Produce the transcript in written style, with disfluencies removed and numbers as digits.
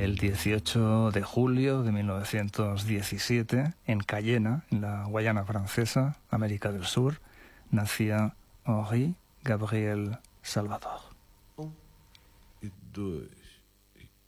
El 18 de julio de 1917, en Cayena, en la Guayana Francesa, América del Sur, nacía Henri Gabriel Salvador. 1 e 2